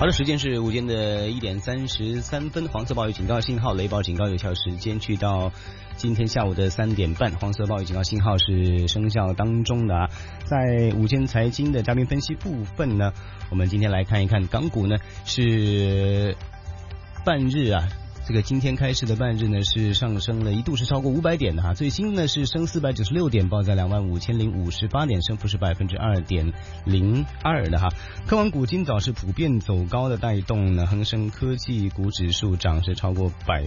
好的，时间是午间的1:33，黄色暴雨警告信号、雷暴警告有效时间去到今天下午的3点半，黄色暴雨警告信号是生效当中的啊。在午间财经的嘉宾分析部分呢，我们今天来看一看港股呢是半日啊。这个今天开市的半日呢是上升了，一度是超过500点的哈，最新呢是升496点，报在25,058点，升幅是2.02%的哈。科网股今早是普遍走高的带动呢，恒生科技股指数涨是超过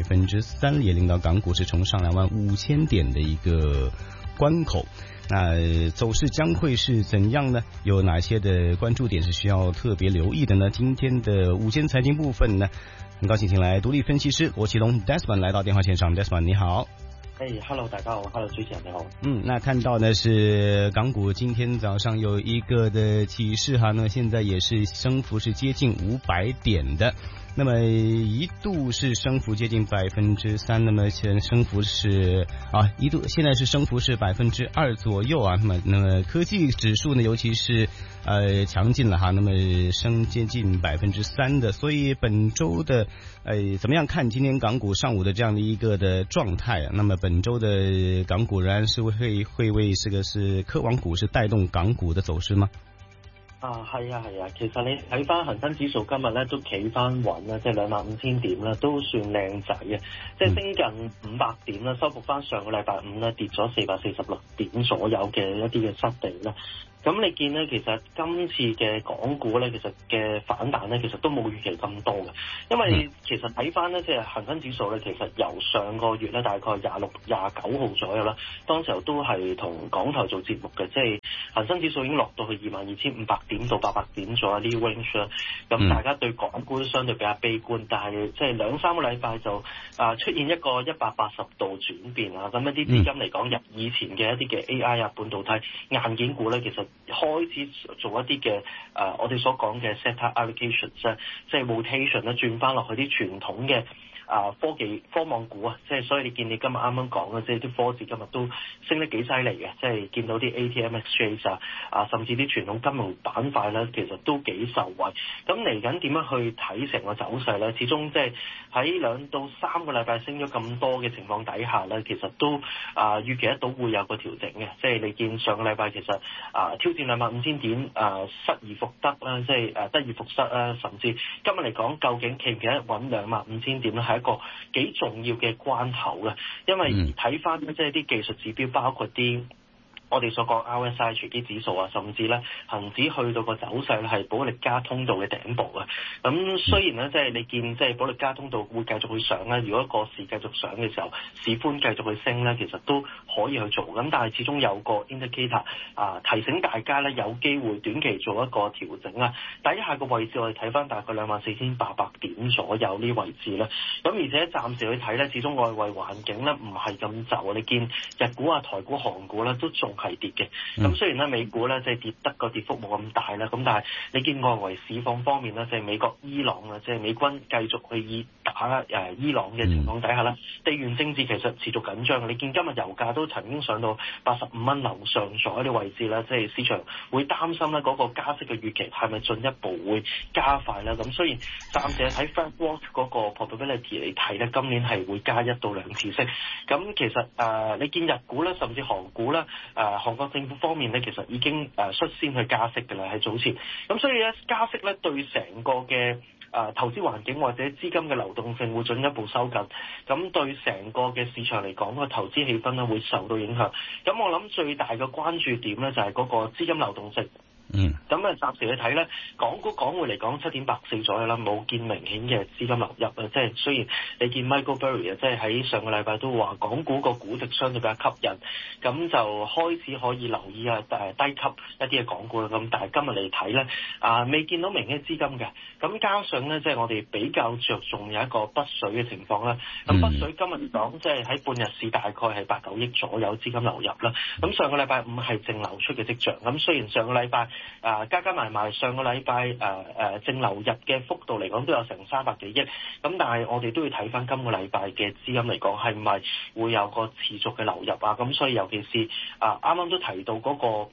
3%，也令到港股是冲上25,000点的一个关口。那走势将会是怎样呢？有哪些的关注点是需要特别留意的呢？今天的午间财经部分呢，很高兴请来独立分析师罗奇龙 Desmond 来到电话线上。 Desmond 你好。 Hello 大家好。 Hello 主持人你好。 那看到呢是港股今天早上有一个的起势哈，那现在也是升幅是接近500点的，那么一度是升幅接近3%，那么现在升幅是现在是升幅是2%左右啊。那么科技指数呢，尤其是强劲了哈，那么升接近3%的，所以本周的怎么样看今天港股上午的这样的一个的状态啊？那么本周的港股仍然是会为这个是科网股是帶動港股的走勢嗎？ 係啊，其實你睇翻恒生指數今日咧都企翻穩啦，即係25,000點啦，都算靚仔嘅，即係升近500點啦，收復翻上個禮拜五咧跌咗446點左右嘅一啲嘅失地啦。咁你見咧，其實今次嘅港股咧，其實嘅反彈咧，其實都冇預期咁多嘅，因為其實睇翻咧，即係恒生指數咧，其實由上個月咧大概26、29號左右啦，當時候都係同港台做節目嘅，即係恒生指數已經落到去22,500點到800點左右呢 range 啦。咁大家對港股都相對比較悲觀，但係即係2-3個禮拜就出現一個180度轉變啊！咁一啲資金嚟講，入以前嘅一啲嘅 AI 啊、半導體、硬件股咧，其實開始做一啲嘅我哋所講嘅 sector allocation 即係 rotation 咧，轉翻落去啲傳統嘅科網股啊，即係所以你見你今日啱啱講嘅，即係啲科指今日都升得幾犀利嘅，即係見到啲 ATM exchange 甚至啲傳統金融板塊咧，其實都幾受惠。咁嚟緊點樣去睇成個走勢咧？始終即係喺2到3個禮拜升咗咁多嘅情況底下咧，其實都預期得到會有個調整嘅。即係你見上個禮拜其實挑戰25,000點失而復得啦，即係得而復失啦，甚至今日嚟講究竟企唔企得穩25,000點咧？係一個幾重要嘅關頭嘅，因為睇翻即係啲技術指標，包括啲我哋所講 RSI 隨機指數啊，甚至咧恆指去到個走勢咧係保力加通道嘅頂部啊。咁雖然咧即係你見即係保力加通道會繼續去上咧，如果個市繼續上嘅時候，市寬繼續去升咧，其實都可以去做。咁但係始終有個 indicator 提醒大家咧，有機會短期做一個調整啊。底下個位置我哋睇翻大概24,800點左右呢位置咧。咁而且暫時去睇咧，始終外圍環境咧唔係咁就，你見日股啊、台股、韓股咧都仲係跌嘅。咁雖然咧美股咧即係跌得個跌幅冇咁大啦，咁但係你見外圍市況方面咧，即係美國、伊朗啊，即係美軍繼續去打伊朗嘅情況底下啦，地緣政治其實持續緊張。你見今日油價都曾經上到85蚊樓上咗啲位置啦，即係市場會擔心咧嗰個加息嘅預期係咪進一步會加快啦？咁雖然暫時喺 Fed Watch 嗰個 probability 嚟睇咧，今年係會加1到2次息。咁其實你見日股咧，甚至韓股咧，韓國政府方面咧，其實已經率先去加息㗎啦，喺早前。咁所以咧加息咧對成個嘅投資環境或者資金嘅流動性會進一步收緊，咁對成個嘅市場嚟講，個投資氣氛咧會受到影響。咁我諗最大嘅關注點咧就係嗰個資金流動性。咁暫時去睇咧，港匯嚟講7.84左右啦，冇見明顯嘅資金流入啊。即係雖然你見 Michael Burry 啊，即係喺上個禮拜都話港股個估值相對比較吸引，咁就開始可以留意低級一啲嘅港股啦。咁但係今日嚟睇咧，未見到明顯資金嘅。咁加上咧，即係我哋比較着重有一個北水嘅情況啦。咁北水今日嚟講，即係喺半日市大概係8-9億左右資金流入啦。咁上個禮拜五係淨流出嘅跡象。咁雖然上個禮拜加埋上個禮拜淨流入嘅幅度嚟講都有成300幾億，咁但係我哋都要睇翻今個禮拜嘅資金嚟講係唔係會有個持續嘅流入啊？咁所以尤其是啱啱都提到嗰個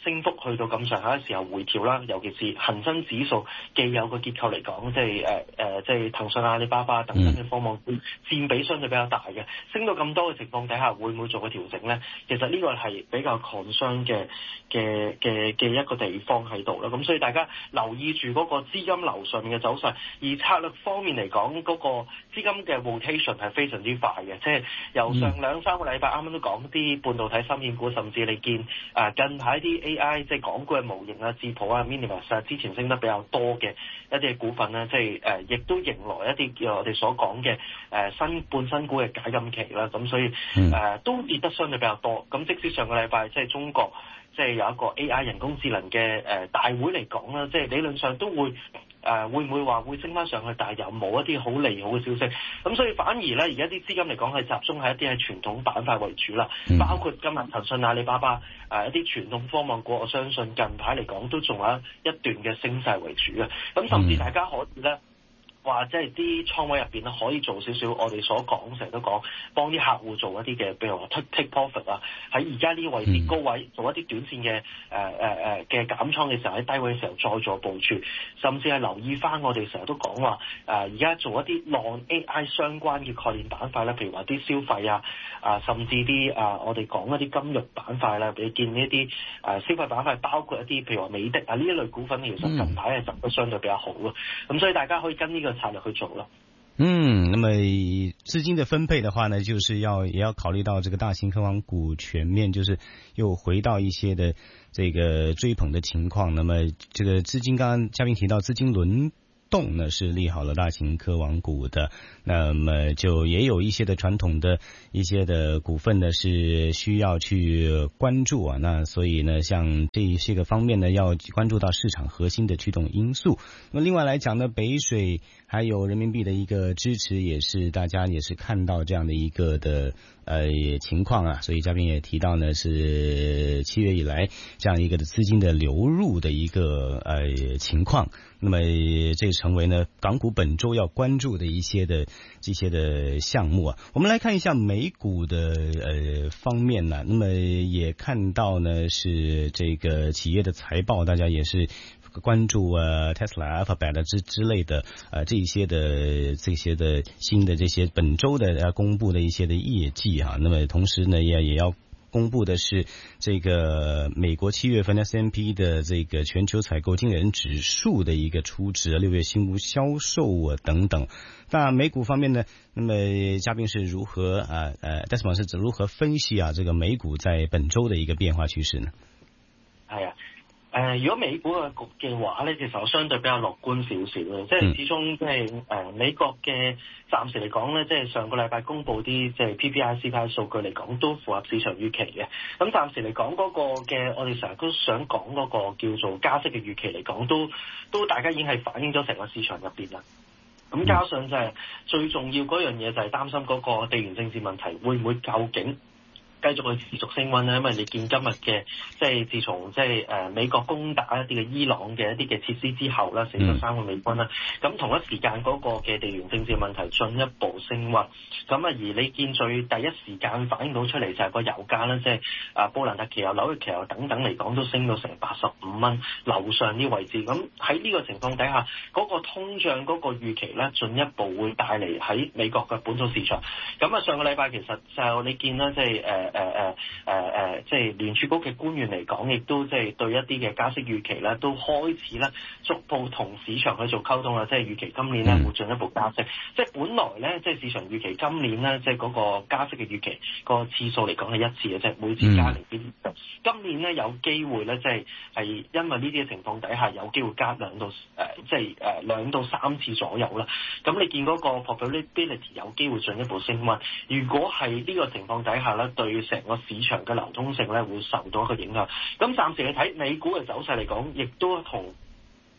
升幅去到咁上下嘅時候回調啦，尤其是恒生指數既有個結構嚟講，即係騰訊、阿里巴巴等等嘅科網股佔比相對比較大嘅，升到咁多嘅情況底下，會唔會做個調整咧？其實呢個係比較 concern 嘅一個地方喺度啦。咁所以大家留意住嗰個資金流上面嘅走勢，而策略方面嚟講，嗰個資金嘅 rotation 係非常之快嘅，即係由上2-3個禮拜啱啱都講啲半導體芯片股，甚至你見近排啲 AI 即係港股嘅模型啊、智譜啊、Minimas 啊，之前升得比較多嘅一啲股份咧，即係亦都迎來一啲叫我哋所講嘅半新股嘅解禁期啦。咁所以都跌得相對比較多。咁即使上個禮拜即係中國即係有一個 AI 人工智能嘅大會嚟講啦，即係理論上都會會唔會話會升翻上去，但係又冇一啲好利好嘅消息。咁所以反而咧，而家啲資金嚟講係集中喺一啲係傳統板塊為主啦，包括今日騰訊、阿里巴巴一啲傳統科網股，我相信近排嚟講都仲有一段嘅升勢為主嘅。咁甚至大家可以咧，或者係啲倉位入邊咧，可以做少少我哋所講，成日都講幫啲客戶做一啲嘅，譬如話 take profit 啊，喺而家呢個位置高位做一啲短線嘅嘅減倉嘅時候，喺低位嘅時候再做部署，甚至係留意翻我哋成日都講話而家做一啲浪 AI 相關嘅概念板塊咧，譬如話啲消費甚至啲我哋講一啲金融板塊啦，你見呢一啲消費板塊，包括一啲譬如話美的呢一類股份，其實近排係走得相對比較好咯。咁所以大家可以跟呢個策略去做了。 那麼資金的分配的話呢，就是也要考慮到這個大型科網股全面，就是又回到一些的這個追捧的情況。那麼這個資金，剛剛嘉賓提到資金輪動呢是利好了大型科網股的，那麼就也有一些的傳統的一些的股份呢是需要去關注啊。那所以呢，像這一些個方面呢，要關注到市場核心的驅動因素。那麼另外來講呢，北水還有人民幣的一個支持，也是大家也是看到這樣的一個的情況啊。所以嘉賓也提到呢，是7月以來這樣一個的資金的流入的一個情況。那麼這成為呢港股本周要關注的一些的這些的項目啊。我們來看一下美股的方面呢，那麼也看到呢是這個企業的財報，大家也是關注Tesla、Alphabet 之類的這些的新的這些本周的公布的一些的業績啊。那麼同時呢也要公布的是這個美國7月份 S&P 的這個全球採購經理人指數的一個初值，6月新屋銷售等等。那美股方面呢，那麼嘉賓是如何Desmond 是如何分析這個美股在本周的一個變化趨勢呢？ 係啊。如果美股嘅局嘅話咧，其實我相對比較樂觀少少嘅，即係始終即係美國嘅暫時嚟講咧，即係上個禮拜公布啲即係 PPI、CPI 數據嚟講都符合市場預期嘅。咁暫時嚟講嗰個嘅，我哋成日都想講嗰個叫做加息嘅預期嚟講，都大家已經係反映咗成個市場入邊啦。咁加上就係最重要嗰樣嘢就係擔心嗰個地緣政治問題會唔會究竟繼續去持續升溫咧，因為你見今日嘅即係自從即係美國攻打一啲嘅伊朗嘅一啲嘅設施之後啦，死咗3個美軍啦，咁同一時間嗰個嘅地緣政治問題進一步升溫，咁而你見最第一時間反映到出嚟就係個油價啦，即係布蘭特期油、紐約期油等等嚟講都升到成85蚊樓上呢位置，咁喺呢個情況底下，嗰個通脹嗰個預期咧進一步會帶嚟喺美國嘅本土市場。咁上個禮拜其實就你見啦，即係即係聯儲局嘅官員嚟講，亦都即係對一啲嘅加息預期咧，都開始咧逐步同市場去做溝通啦。即係預期今年咧會進一步加息。即係本來咧，即係市場預期今年咧，即係嗰個加息嘅預期個次數嚟講係一次嘅啫，每次加0.2。今年咧有機會咧，即係因為呢啲嘅情況底下，有機會加2到3次左右啦。咁你見嗰個 probability 有機會進一步升溫。如果係呢個情況底下咧，對成個市場嘅流通性咧會受到一個影響。咁暫時你睇美股嘅走勢嚟講，亦都同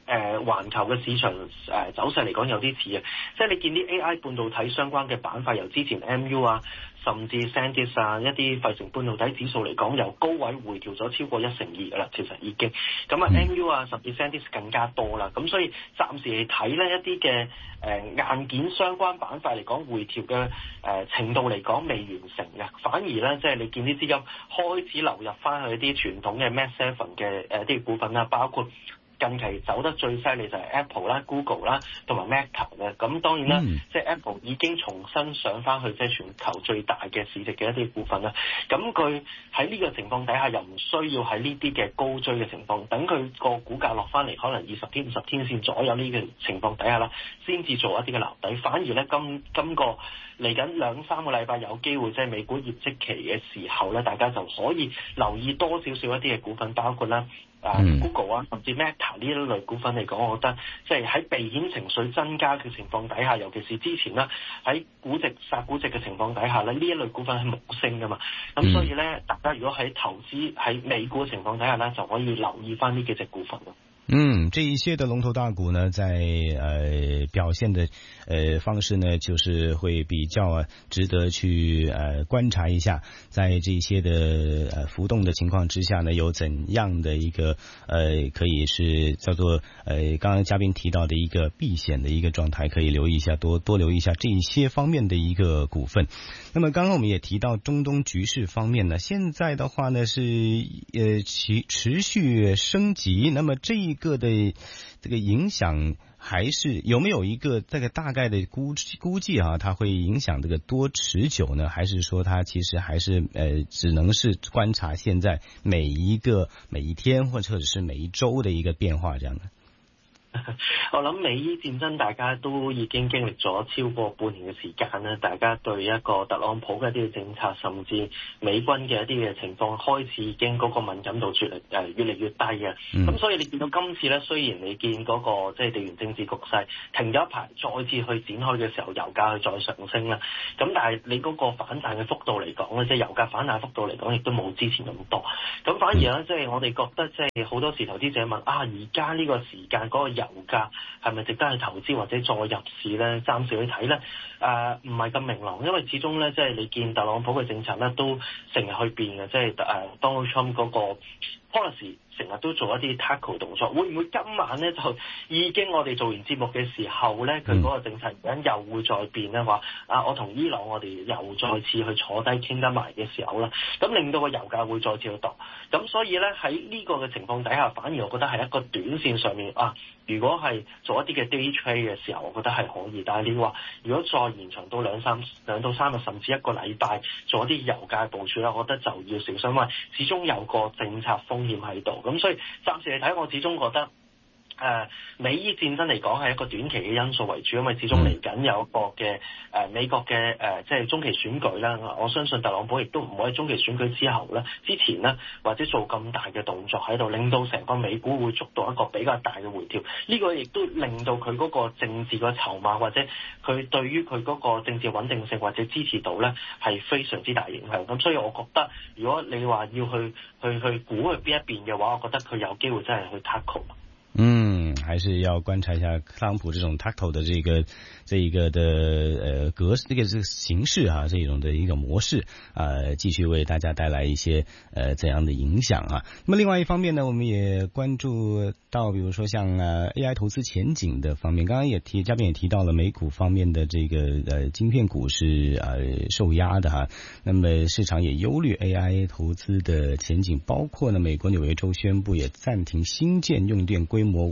環球嘅市場走勢嚟講有啲似嘅，即係你見啲 AI 半導體相關嘅板塊由之前 MU 啊，甚至 SanDisk 啊一啲費城半導體指數嚟講，由高位回調咗超過1成2㗎啦，其實已經咁啊 MU 啊甚至 SanDisk 更加多啦，咁所以暫時嚟睇呢一啲嘅硬件相關板塊嚟講回調嘅程度嚟講未完成嘅，反而咧即係你見啲資金開始流入翻去一啲傳統嘅 Mag 7嘅啲股份啦，包括近期走得最犀利就係 Apple 啦、Google 啦同埋 Meta 嘅，咁當然啦，即係 Apple 已經重新上翻去即係全球最大嘅市值嘅一啲股份啦。咁佢喺呢個情況底下又唔需要喺呢啲嘅高追嘅情況，等佢個股價落翻嚟，可能20天、50天線左右呢個情況底下啦，先至做一啲嘅留底。反而咧今個嚟緊2-3個禮拜有機會即係美股業績期嘅時候咧，大家就可以留意多少少一啲嘅股份，包括啦。Google 啊，甚至 Meta 呢一類股份嚟講，我覺得即係喺避險情緒增加嘅情況底下，尤其是之前啦喺殺估值嘅情況底下咧，呢一類股份係冇升噶嘛，咁所以咧，大家如果喺投資喺美股嘅情況底下咧，就可以留意翻呢幾隻股份咯。 这一些的龙头大股呢，在表现的方式呢，就是会比较值得去观察一下，在这些的浮动的情况之下呢，有怎样的一个可以是叫做刚刚嘉宾提到的一个避险的一个状态，可以留意一下，多留意一下这一些方面的一个股份。那么刚刚我们也提到中东局势方面呢，现在的话呢是持续升级，那么这一个的这个影响还是有没有一个这个大概的估计啊？它会影响这个多持久呢？还是说它其實還是只能是觀察現在每一天或者是每一周的一個變化這樣的？ 我諗美伊戰爭大家都已經經歷咗超過半年嘅時間啦，大家對一個特朗普嘅一啲嘅政策，甚至美軍嘅一啲嘅情況，開始已經嗰個敏感度越嚟越低嘅。咁所以你見到今次咧，雖然你見嗰個即係地緣政治局勢停咗一排，再次去展開嘅時候，油價去再上升啦。咁但係你嗰個反彈嘅幅度嚟講咧，即係油價反彈幅度嚟講，亦都冇之前咁多。咁反而咧，即係我哋覺得即係好多時投資者問啊，而家呢個時間嗰個油價係咪值得去投資或者再入市咧？暫時去睇咧，唔係咁明朗，因為始終咧，即係你見特朗普嘅政策咧都成日去變嘅，即係Donald Trump 嗰個 policy 成日都做一啲 tackle 動作，會唔會今晚咧就已經我哋做完節目嘅時候咧，佢嗰個政策原因又會再變咧？話我同伊朗我哋又再次去坐低傾得埋嘅時候啦，咁令到個油價會再次去度。咁所以咧喺呢個嘅情況底下，反而我覺得係一個短線上面如果係做一啲嘅 day trade 嘅時候，我覺得係可以。但係你話如果再延長到2到3日，甚至1個禮拜做一啲油價部署咧，我覺得就要小心，因為始終有個政策風險喺度。咁所以暫時嚟睇，我始終覺得美伊戰爭嚟講係一個短期嘅因素為主，因為始終嚟緊有一個嘅美國嘅即係中期選舉啦。我相信特朗普亦都唔會喺中期選舉之前呢，或者做咁大嘅動作喺度，令到成個美股會觸到一個比較大嘅回調。呢個亦都令到佢嗰個政治嘅籌碼或者佢對於佢嗰個政治穩定性或者支持度呢係非常之大影響。咁所以我覺得如果你話要去估去邊一邊嘅話，我覺得佢有機會真係去 tackle。 還是要觀察一下特朗普這種 tackle 的這一個的格式，這個形式啊，這種的一個模式繼續為大家帶來一些怎樣的影響啊。那麼另外一方面呢，我們也關注到，比如說像AI 投資前景的方面，剛剛嘉賓也提到了美股方面的這個晶片股是受壓的哈。那麼市場也憂慮 AI 投資的前景，包括呢美國紐約州宣布也暫停新建用電規模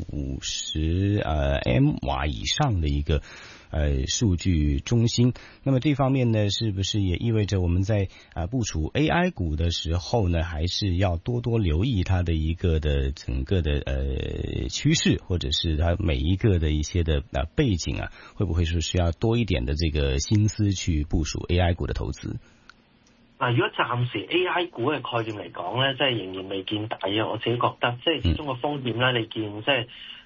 50 M 瓦以上的一個數據中心。那麼這方面呢，是不是也意味着我們在部署 AI 股的時候呢，還是要多留意它的一個的整個的趨勢，或者是它每一個的一些的背景啊，會不會是需要多一點的這個心思去部署 AI 股的投資？ 嗱，如果暫時 AI 股嘅概念嚟講咧，即係仍然未見底啊！我自己覺得，即係始終個風險咧，你見即係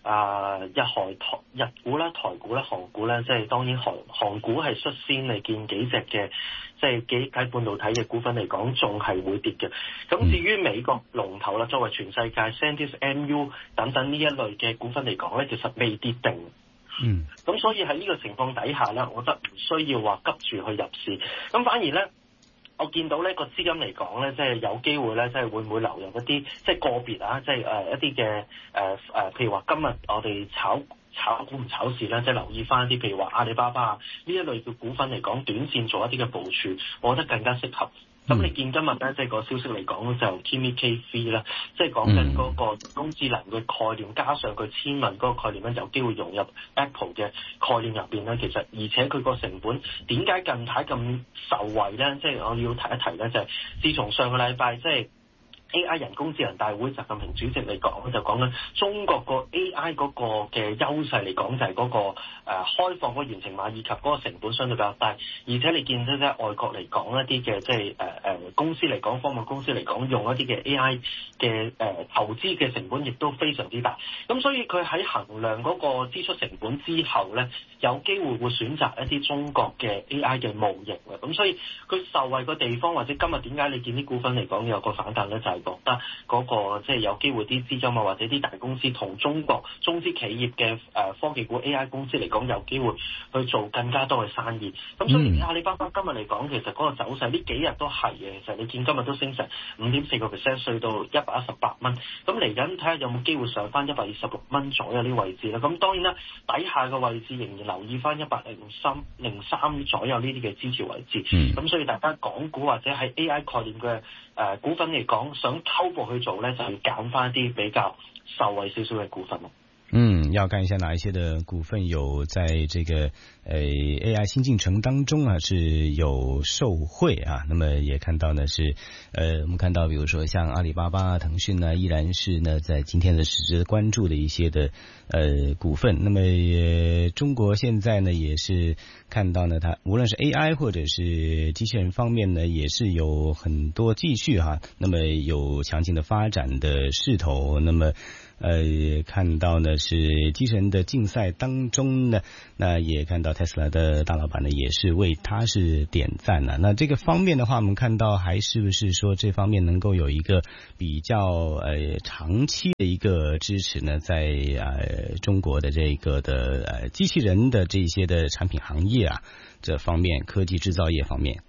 日股啦、台股啦、韓股啦，即係當然韓股係率先，你見幾隻嘅即係幾喺半導體嘅股份嚟講，仲係會跌嘅。咁至於美國龍頭啦，作為全世界 SanDisk MU 等等呢一類嘅股份嚟講咧，其實未跌定。咁所以喺呢個情況底下咧，我覺得唔需要話急住去入市，咁反而咧。我見到呢個資金嚟講咧，即係有機會咧，即係會唔會流入一啲即係個別啊，即係一啲嘅譬如話今日我哋炒股唔炒市咧，即係留意翻一啲譬如話阿里巴巴啊呢一類嘅股份嚟講，短線做一啲嘅部署，我覺得更加適合。咁你見今日咧，即係個消息嚟講就 Kimi K3 啦，即係講緊嗰個人工智能嘅概念，加上佢千問嗰個概念咧，有機會融入 Apple 嘅概念入邊咧。其實而且佢個成本點解近排咁受惠咧？即係我要提一提咧，就係自從上個禮拜即係AI 人工智能大會，習近平主席嚟講就講緊中國個 AI 嗰個嘅優勢嚟講就係嗰個開放嗰個完成碼以及嗰個成本相對比較低，而且你見到咧外國嚟講一啲嘅即係公司嚟講，科網公司嚟講用一啲嘅 AI 嘅投資嘅成本亦都非常之大，咁所以佢喺衡量嗰個支出成本之後咧，有機會會選擇一啲中國嘅 AI 嘅模型嘅，咁所以佢受惠個地方或者今日點解你見啲股份嚟講有個反彈咧，就係覺得嗰個即係有機會啲資金啊，或者啲大公司同中國中資企業嘅科技股 AI 公司嚟講有機會去做更加多嘅生意。咁所以阿里巴巴今日嚟講，其實嗰個走勢呢幾日都係嘅。其實你見今日都升成5.4%，去到118蚊。咁嚟緊睇下有冇機會上翻126蚊左右啲位置啦。咁當然啦，底下嘅位置仍然留意翻103左右呢啲嘅支持位置。咁所以大家港股或者係 AI 概念嘅股份嚟講，想偷步去做咧，就要揀翻啲比較受惠少少嘅股份咯。 要看一下哪一些的股份有在这个AI 新进程当中啊是有受惠啊，那么也看到呢是我们看到比如说像阿里巴巴、腾讯呢依然是呢在今天的实质关注的一些的股份，那么中国现在呢也是看到呢它无论是 AI 或者是机器人方面呢也是有很多继续那么有强劲的发展的势头，那么看到呢是机器人的竞赛当中呢，那也看到特斯拉的大老板呢也是为他是点赞了。那这个方面的话，我们看到还是不是说这方面能够有一个比较长期的一个支持呢？在中国的这个的机器人的这些的产品行业啊这方面，科技制造业方面。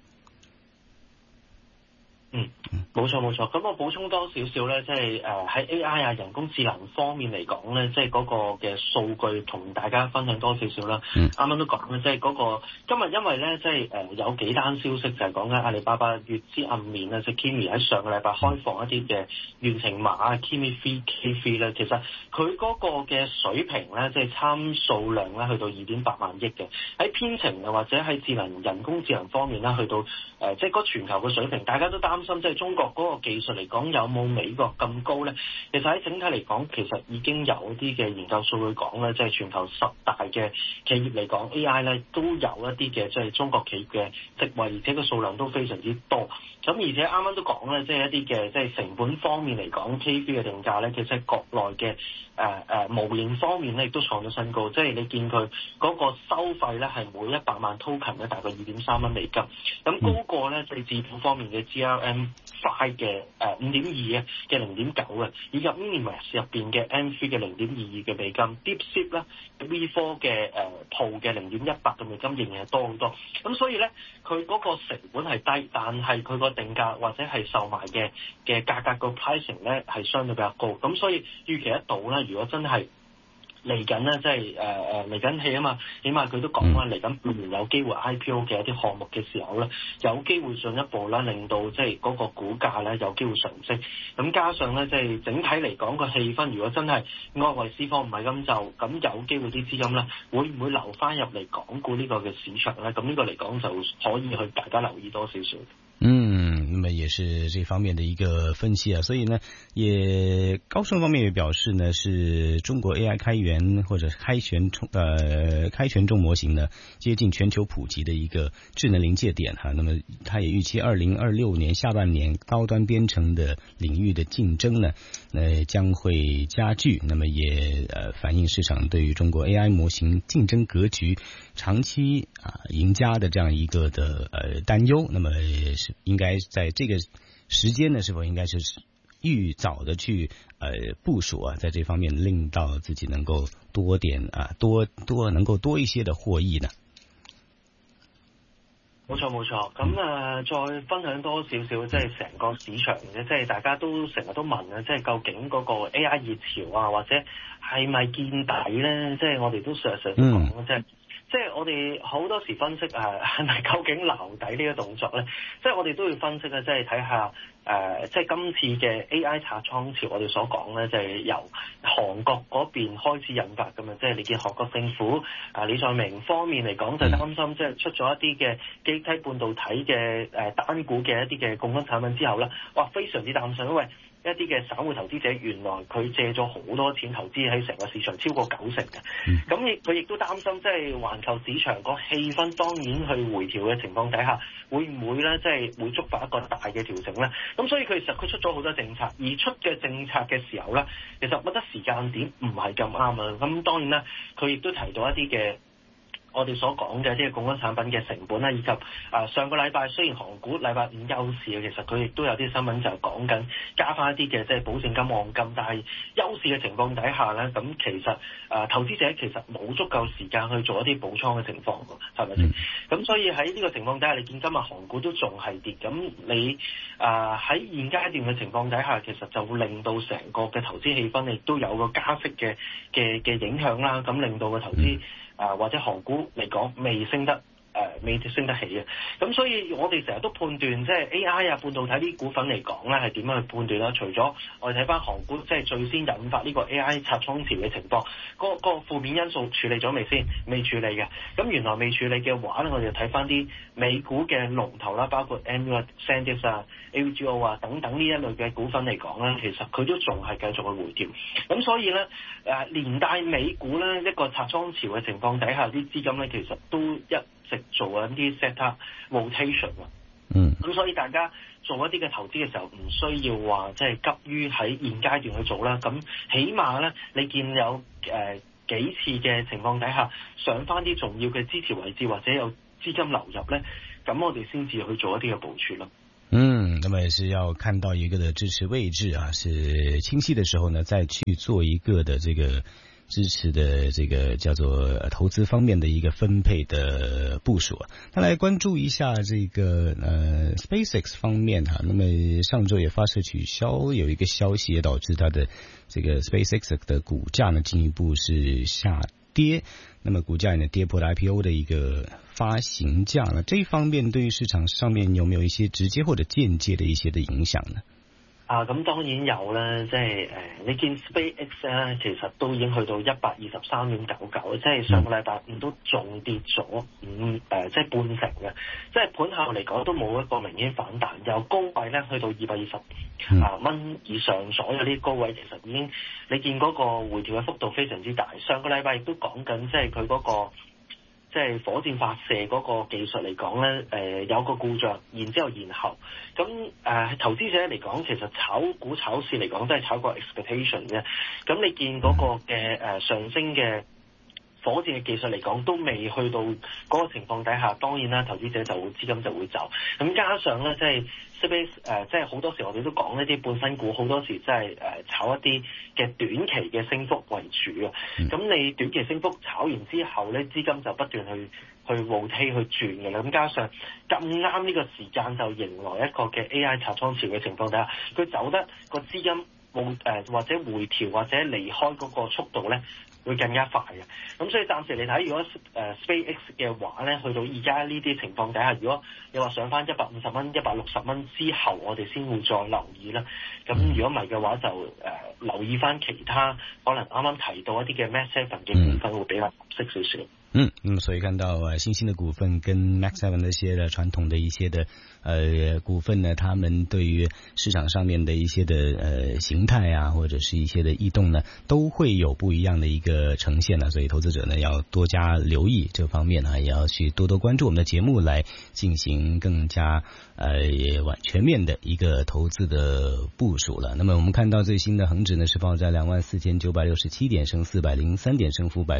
冇錯。咁我補充多少少咧，即係喺 AI 啊人工智能方面嚟講咧，即係嗰個嘅數據同大家分享多少少啦。啱啱都講咧，即係嗰個今日因為咧，即係有幾單消息就係講緊阿里巴巴月之暗面咧，即係 Kimi 喺上個禮拜開放一啲嘅完成碼 Kimi K3 咧，其實佢嗰個嘅水平咧，即係參數量咧，去到2.8萬億嘅。喺編程或者喺人工智能方面咧，去到即係嗰全球嘅水平，大家都擔心即係中國嗰個技術嚟講有冇美國咁高咧？其實喺整體嚟講，其實已經有啲嘅研究數據講咧，即係全球10大嘅企業嚟講 AI 咧都有一啲嘅即係中國企業嘅職位，而且個數量都非常之多。咁而且啱啱都講咧，即係一啲嘅即係成本方面嚟講 K3 嘅定價咧，其實國內嘅模型方面咧亦都創咗新高，即係你見佢嗰個收費咧係每100萬 token 咧大概2.3蚊美金，咁高過咧即係字庫方面嘅 GLM5 嘅5.2嘅0.9嘅，以及 Minimax 入邊嘅 M3 嘅0.22嘅美金 ，DeepSeek 咧 V4 嘅Pro 嘅0.18嘅美金仍然係多好多，咁所以咧佢嗰個成本係低，但係佢個定價或者係售賣嘅價格個 pricing 咧係相對比較高，咁所以預期得到咧，如果真係嚟緊咧，即係嚟緊起碼佢都講啦，嚟緊半年有機會 IPO 嘅一啲項目嘅時候咧，有機會進一步啦，令到即係嗰個股價咧有機會上升。咁加上咧，即係整體嚟講個氣氛，如果真係外圍市況唔係咁有機會啲資金咧，會唔會流翻入嚟港股呢個嘅市場咧？咁呢個嚟講就可以去大家留意多少少。 那么也是这方面的一个分析啊，所以呢，也高盛方面也表示呢，是中国 AI 开源或者开权重模型呢接近全球普及的一个智能临界点哈。那么它也预期2026年下半年高端编程的领域的竞争呢，将会加剧。那么也反映市场对于中国 AI 模型竞争格局长期赢家的这样一个的担忧。那么是应该在这个时间呢，是否应该是预早的去部署啊，在这方面令到自己能够多點能夠多一些的獲益呢？ 冇錯，咁再分享多少少，即係成個市場嘅，即係大家都成日都問啊，即係究竟嗰個 AI 熱潮啊，或者係咪見底咧？即係我哋都常常都講，即係我哋好多時分析係咪究竟撈底呢個動作咧？即係我哋都要分析啊，即係睇下即係今次嘅 AI 拆倉潮，我哋所講咧，就係由韓國嗰邊開始引發㗎嘛。即係你見韓國政府李在明方面嚟講，就擔心即係出咗一啲嘅記憶體半導體嘅單股嘅一啲嘅槓桿產品之後咧，哇，非常之擔心，因為一啲嘅散戶投資者原來佢借咗好多錢投資喺成個市場，超過90%嘅。咁佢亦都擔心，即係環球市場個氣氛當然去回調嘅情況底下，會唔會咧即係會觸發一個大嘅調整咧？咁所以其實佢出咗好多政策，而出嘅政策嘅時候咧，其實我覺得時間點唔係咁啱啊。咁當然啦，佢亦都提到一啲嘅我哋所講嘅啲槓桿產品嘅成本啦，以及上個禮拜雖然韓股禮拜五休市嘅，其實佢亦都有啲新聞就係講緊加翻一啲嘅即係保證金按金，但係休市嘅情況底下咧，咁其實投資者其實冇足夠時間去做一啲補倉嘅情況㗎，係咪先？咁所以喺呢個情況底下，你見今日韓股都仲係跌，咁你喺現階段嘅情況底下，其實就會令到成個嘅投資氣氛亦都有個加息嘅影響啦，咁令到個投資或者韓股嚟講未升得起嘅，咁所以我哋成日都判斷即係 AI 半導體呢啲股份嚟講咧係點樣去判斷啦？除咗我哋睇翻韓股即係最先引發呢個 AI 拆倉潮嘅情況，個負面因素處理咗未先？未處理嘅，咁原來未處理嘅話咧，我哋就睇翻啲美股嘅龍頭啦，包括 NVIDIA、SanDisk AVGO 等等呢一類嘅股份嚟講咧，其實佢都仲係繼續去回調，咁所以咧連帶美股咧一個拆倉潮嘅情況底下，啲資金咧其實都一直做緊啲 sector rotation 啊，咁所以大家做一啲嘅投資嘅時候，唔需要話即係急於喺現階段去做啦。咁起碼咧，你見有幾次嘅情況底下，上翻啲重要嘅支持位置或者有資金流入咧，咁我哋先至去做一啲嘅部署咯。 那麼也是要看到一個的支持位置啊，是清晰的時候呢，再去做一個的這個支持的這個叫做投資方面的一個分配的部署。那來關注一下這個SpaceX 方面哈，那麼上周也發射取消，有一個消息也導致它的這個 SpaceX 的股價呢進一步是下跌，那麼股價呢跌破了 IPO 的一個發行價呢，這一方面對於市場上面有沒有一些直接或者間接的一些的影響呢？ 咁當然有啦，即係你見 SpaceX 咧，其實都已經去到123.99，即係上個禮拜五都仲跌咗即係半成嘅，即係盤後嚟講都冇一個明顯反彈，由高位咧去到220蚊以上左右呢啲高位，其實已經你見嗰個回調嘅幅度非常之大。上個禮拜亦都講緊，即係佢嗰個即係火箭發射嗰個技術嚟講咧，有個故障，然之後延後。咁投資者嚟講，其實炒股炒市嚟講都係炒個 expectation 嘅。咁你見嗰個嘅上升嘅火箭嘅技術嚟講，都未去到嗰個情況底下，當然啦，投資者資金就會走。咁加上咧，即係即係好多時我哋都講呢啲半新股，好多時即係炒一啲嘅短期嘅升幅為主啊。咁你短期升幅炒完之後咧，資金就不斷去 rotate 去轉嘅啦。咁加上咁啱呢個時間就迎來一個嘅 AI 拆倉潮嘅情況底下，佢走得個資金或者回調或者離開嗰個速度咧， 會更加快嘅。咁所以暫時嚟睇，如果SpaceX 嘅話咧，去到而家呢啲情況底下，如果你話上翻150蚊、160蚊之後，我哋先會再留意啦。咁如果唔係嘅話，就留意翻其他可能啱啱提到一啲嘅 Mag 7嘅股份會比較合適少少。 所以看到新興的股份跟 Mag 7那些的傳統的一些的股份呢，他們對於市場上面的一些的形態啊，或者是一些的異動呢，都會有不一樣的一個呈現呢。所以投資者呢要多加留意這方面呢，也要去多多關注我們的節目來進行更加全面的一個投資的部署了。那麼我們看到最新的恒指呢是報在24,967點，升403點，升幅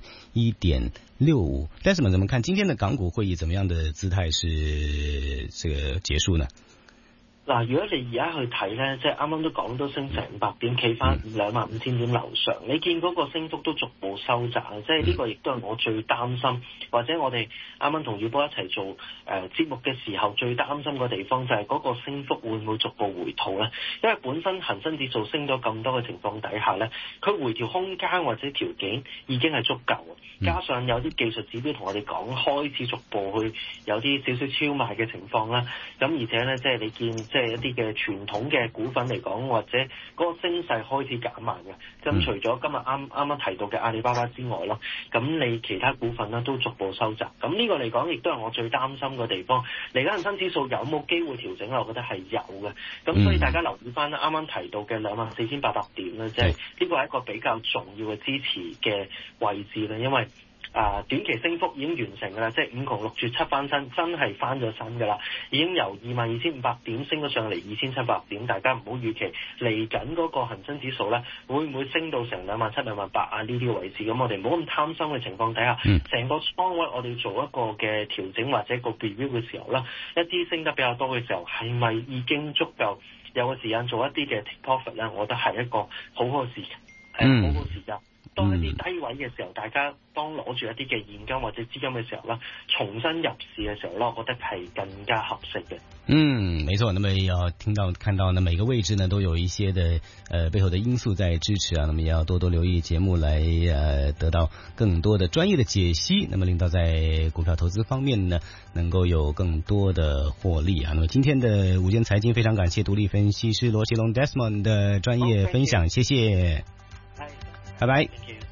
1.65%。但是我們怎麼看今天的港股會議怎麼樣的姿態是這個結束呢？ 嗱，如果你而家去睇咧，即係啱啱都講都升成500點，企翻25,000點樓上，你見嗰個升幅都逐步收窄，即係呢個亦都係我最擔心，或者我哋啱啱同宇波一齊做節目嘅時候最擔心個地方就係嗰個升幅會唔會逐步回吐咧？因為本身恒生指數升咗咁多嘅情況底下咧，佢回調空間或者條件已經係足夠，加上有啲技術指標同我哋講開始逐步去有啲少少超賣嘅情況啦，咁而且咧即係你見。即係一啲嘅傳統嘅股份嚟講，或者嗰個升勢開始減慢嘅。咁除咗今日啱啱提到嘅阿里巴巴之外咯，咁你其他股份咧都逐步收窄。咁呢個嚟講，亦都係我最擔心嘅地方。嚟緊恒生指數有冇機會調整咧？我覺得係有嘅。咁所以大家留意翻啦，啱啱提到嘅24,800點咧，即係呢個係一個比較重要嘅支持嘅位置啦，因為短期升幅已經完成㗎啦，即係5窮6絕7翻身，真係翻咗身㗎啦，已經由22,500點升咗上嚟2,700點，大家唔好預期嚟緊嗰個恒生指數咧會唔會升到成27,000、28,000啊呢啲位置，咁我哋唔好咁貪心嘅情況底下，成個倉位我哋做一個嘅調整或者個 review 嘅時候啦，一啲升得比較多嘅時候，係咪已經足夠有個時間做一啲嘅 take profit 咧？我覺得係一個好好嘅時間，好好時間。當一啲低位嘅時候，大家當攞住一啲嘅現金或者資金嘅時候啦，重新入市嘅時候啦，我覺得係更加合適嘅。 沒錯。那麼要看到呢，每個位置呢都有一些的背後的因素在支持啊。那麼也要多多留意節目來得到更多的專業的解析，那麼令到在股票投資方面呢能夠有更多的獲利啊。那麼今天的午間財經非常感謝獨立分析師羅傑龍 Desmond 的專業分享，謝謝。拜拜。